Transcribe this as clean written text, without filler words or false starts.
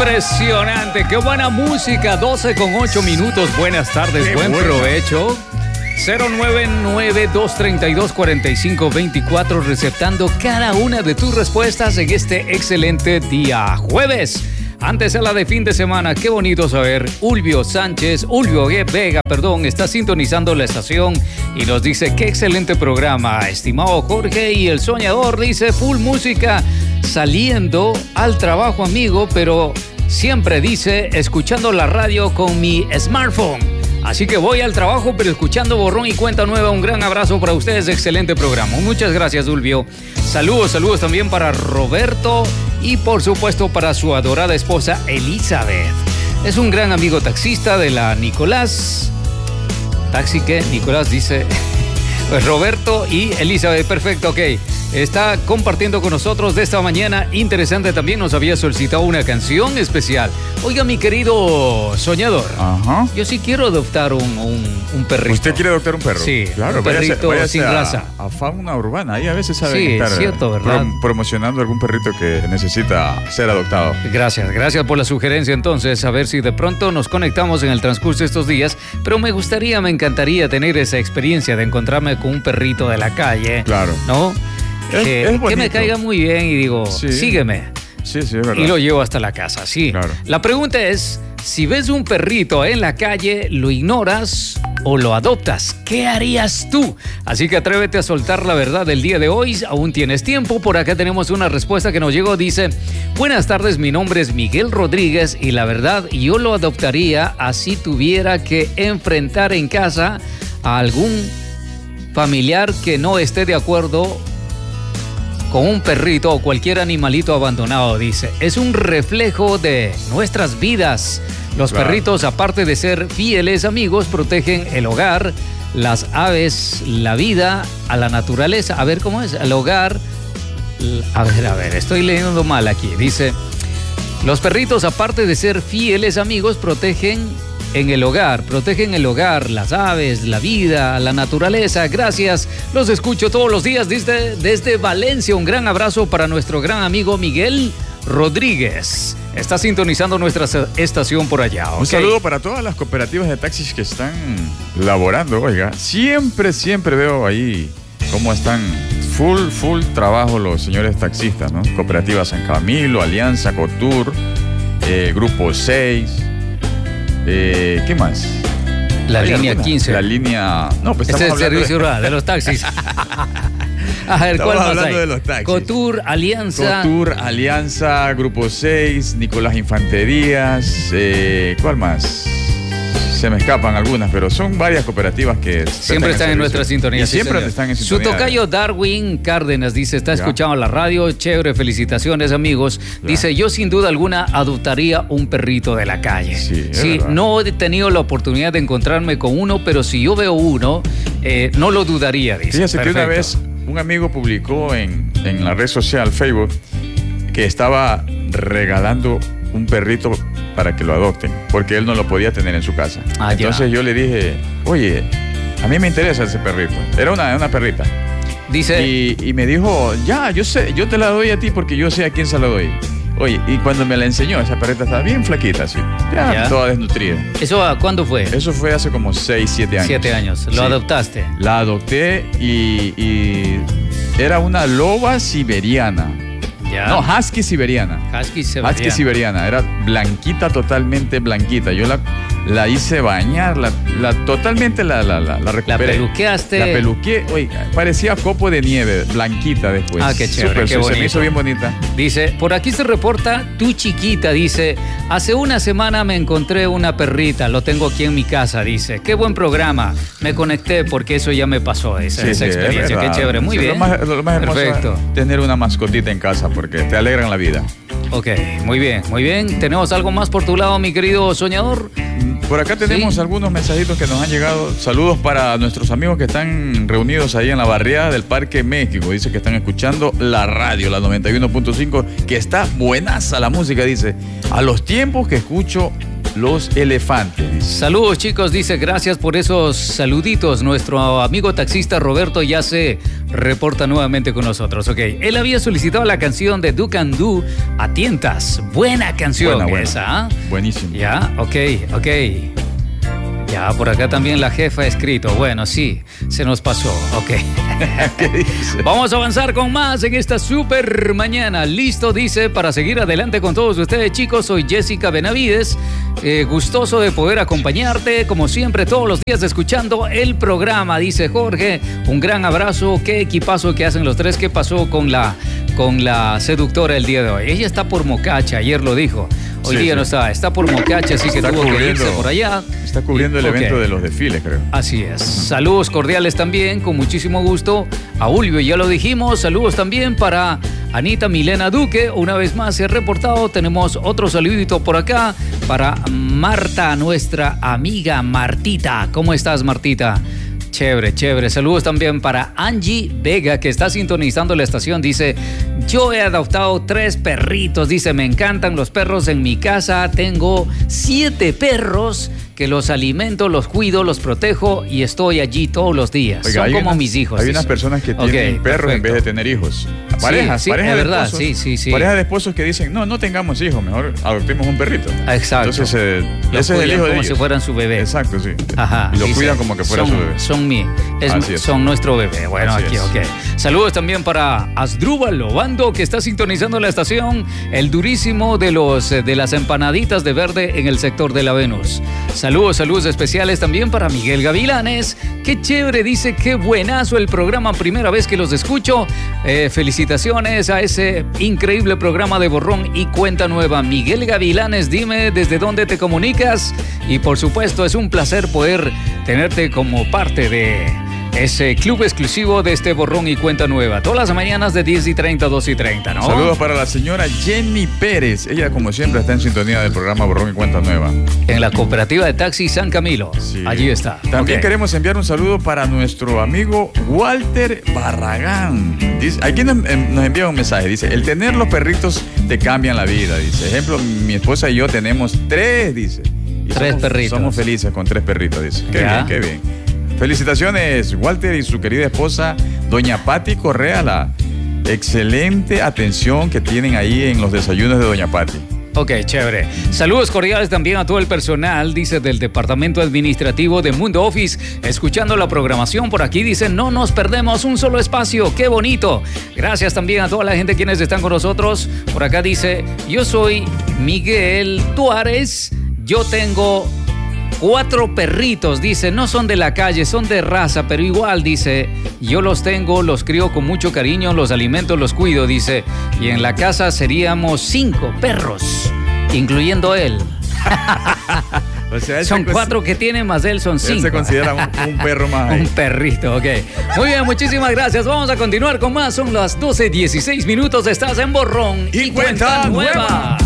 Impresionante, qué buena música, 12:08. Buenas tardes, qué buen provecho. 099-232-4524, receptando cada una de tus respuestas en este excelente día jueves. Antesala de fin de semana, qué bonito saber. Ulvio Vega, está sintonizando la estación y nos dice, qué excelente programa, estimado Jorge. Y el soñador dice, full música, saliendo al trabajo, amigo, pero siempre dice, escuchando la radio con mi smartphone. Así que voy al trabajo, pero escuchando borrón y cuenta nueva. Un gran abrazo para ustedes, excelente programa. Muchas gracias, Ulvio. Saludos también para Roberto y por supuesto para su adorada esposa Elizabeth. Es un gran amigo taxista de la Nicolás. Taxi que Nicolás dice, pues Roberto y Elizabeth, perfecto, ok. Está compartiendo con nosotros de esta mañana. Interesante, también nos había solicitado una canción especial. Oiga, mi querido soñador. Ajá. Yo sí quiero adoptar un perrito. ¿Usted quiere adoptar un perro? Sí, claro, un perrito váyase sin raza. A Fauna Urbana, ahí a veces saben estar cierto, ¿verdad? Promocionando algún perrito que necesita ser adoptado. Gracias por la sugerencia. Entonces, a ver si de pronto nos conectamos en el transcurso de estos días. Pero me encantaría tener esa experiencia de encontrarme con un perrito de la calle. Claro. ¿No? Que me caiga muy bien y digo, sí, sígueme. Sí, es verdad. Y lo llevo hasta la casa, sí. Claro. La pregunta es, si ves un perrito en la calle, ¿lo ignoras o lo adoptas? ¿Qué harías tú? Así que atrévete a soltar la verdad del día de hoy. Aún tienes tiempo. Por acá tenemos una respuesta que nos llegó. Dice, buenas tardes, mi nombre es Miguel Rodríguez y la verdad, yo lo adoptaría así tuviera que enfrentar en casa a algún familiar que no esté de acuerdo con un perrito o cualquier animalito abandonado, dice. Es un reflejo de nuestras vidas. Los perritos, aparte de ser fieles amigos, protegen el hogar, las aves, la vida, a la naturaleza. A ver, ¿cómo es? El hogar. A ver, estoy leyendo mal aquí. Dice, los perritos, aparte de ser fieles amigos, protegen el hogar, las aves, la vida, la naturaleza. Gracias, los escucho todos los días desde Valencia. Un gran abrazo para nuestro gran amigo Miguel Rodríguez. Está sintonizando nuestra estación por allá. Un saludo para todas las cooperativas de taxis que están laborando. Oiga, siempre veo ahí cómo están full trabajo los señores taxistas, ¿no? Cooperativa San Camilo, Alianza, Cotur, Grupo 6. ¿Qué más? La línea 15. La línea... No, pues este es el servicio de los taxis. A ver, ¿cuál más hablando hay? De los taxis. Cotur, Alianza, Grupo 6, Nicolás Infanterías, ¿cuál más? Se me escapan algunas, pero son varias cooperativas que siempre están en nuestra sintonía. Y siempre están en sintonía. Su tocayo Darwin Cárdenas dice, está escuchando la radio, chévere, felicitaciones amigos. Dice, yo sin duda alguna adoptaría un perrito de la calle. Sí, no he tenido la oportunidad de encontrarme con uno, pero si yo veo uno, no lo dudaría, dice. Fíjese que una vez un amigo publicó en la red social Facebook que estaba regalando un perrito para que lo adopten, porque él no lo podía tener en su casa. Entonces yo le dije, oye, a mí me interesa ese perrito. Era una perrita. Dice... Y me dijo, ya, yo sé, yo te la doy a ti porque yo sé a quién se la doy. Oye, y cuando me la enseñó, esa perrita estaba bien flaquita, así, ya toda desnutrida. ¿Eso cuándo fue? Eso fue hace como 6, 7 años. 7 años. ¿Lo adoptaste? La adopté y era una loba siberiana. Ya. No, husky siberiana. Husky siberiana. Era blanquita, totalmente blanquita. Yo la hice bañar, totalmente la recuperé. ¿La peluqueaste? La peluqueé. Oiga, parecía copo de nieve, blanquita después. Ah, qué chévere, qué bonito. Se me hizo bien bonita. Dice, por aquí se reporta tu chiquita, dice, hace una semana me encontré una perrita, lo tengo aquí en mi casa, dice. Qué buen programa. Me conecté porque eso ya me pasó, esa experiencia. Qué chévere, muy bien. Lo más hermoso es tener una mascotita en casa porque te alegran la vida. Ok, muy bien, muy bien. ¿Tenemos algo más por tu lado, mi querido soñador? Por acá tenemos algunos mensajitos que nos han llegado. Saludos para nuestros amigos que están reunidos ahí en la barriada del Parque México. Dice que están escuchando la radio, la 91.5, que está buenaza la música. Dice, a los tiempos que escucho los elefantes. Dice. Saludos, chicos, dice, gracias por esos saluditos. Nuestro amigo taxista Roberto ya se reporta nuevamente con nosotros. Ok, él había solicitado la canción de Duke and Do, A Tientas. Buena canción Buena. esa. Buenísimo. Ya, ok. Ya, por acá también la jefa ha escrito. Bueno, sí, se nos pasó. Ok. ¿Qué dice? Vamos a avanzar con más en esta super mañana. Listo, dice, para seguir adelante con todos ustedes, chicos. Soy Jessica Benavides. Gustoso de poder acompañarte, como siempre, todos los días escuchando el programa, dice Jorge. Un gran abrazo. Qué equipazo que hacen los tres. ¿Qué pasó con la seductora el día de hoy? Ella está por Mocacha, ayer lo dijo. Hoy día no está por Mocacha, así que tuvo que irse por allá. Está cubriendo el evento de los desfiles, creo. Así es. Saludos cordiales también, con muchísimo gusto. A Ulvio, ya lo dijimos. Saludos también para Anita Milena Duque. Una vez más se ha reportado. Tenemos otro saludito por acá para Marta, nuestra amiga Martita. ¿Cómo estás, Martita? Chévere. Saludos también para Angie Vega, que está sintonizando la estación. Dice, yo he adoptado 3 perritos. Dice, me encantan los perros en mi casa. Tengo 7 perros que los alimento, los cuido, los protejo y estoy allí todos los días. Oiga, son como mis hijos. Hay unas personas que tienen perros en vez de tener hijos. Parejas sí, de es verdad, esposos, sí. Parejas de esposos que dicen, no tengamos hijos, mejor adoptemos un perrito. Exacto. Entonces, ese es el hijo de como ellos. si fueran su bebé. Exacto, sí. Ajá. Y lo cuidan como que fuera su bebé. Son nuestro bebé. Bueno, Así aquí, es. ok. Saludos también para Asdrúbal Obando, que está sintonizando la estación, el durísimo de las empanaditas de verde en el sector de la Venus. Saludos especiales también para Miguel Gavilanes. Qué chévere, dice, qué buenazo el programa, primera vez que los escucho. Felicitaciones a ese increíble programa de Borrón y Cuenta Nueva. Miguel Gavilanes, dime desde dónde te comunicas y por supuesto es un placer poder tenerte como parte de ese club exclusivo de este Borrón y Cuenta Nueva. Todas las mañanas de 10:30 a 2:30, ¿no? Saludos para la señora Jenny Pérez. Ella, como siempre, está en sintonía del programa Borrón y Cuenta Nueva. En la cooperativa de taxi San Camilo. Sí. Allí está. También queremos enviar un saludo para nuestro amigo Walter Barragán. Dice, aquí nos envía un mensaje. Dice, el tener los perritos te cambian la vida. Dice, ejemplo, mi esposa y yo tenemos 3, dice. Y 3 perritos. Somos felices con 3 perritos, dice. Qué bien. Felicitaciones, Walter y su querida esposa, doña Patti Correa, la excelente atención que tienen ahí en los desayunos de doña Patti. Ok, chévere. Saludos cordiales también a todo el personal, dice, del Departamento Administrativo de Mundo Office, escuchando la programación por aquí. Dice, no nos perdemos un solo espacio. ¡Qué bonito! Gracias también a toda la gente quienes están con nosotros. Por acá dice, yo soy Miguel Tuárez, yo tengo 4 perritos, dice, no son de la calle, son de raza, pero igual, dice, yo los tengo, los crío con mucho cariño, los alimento, los cuido, dice, y en la casa seríamos 5 perros, incluyendo él. O sea, son 4 que tiene, más él son 5. Él se considera un perro más ahí. Un perrito, ok. Muy bien, muchísimas gracias. Vamos a continuar con más. Son las 12:16. Estás en Borrón y Cuenta Nueva.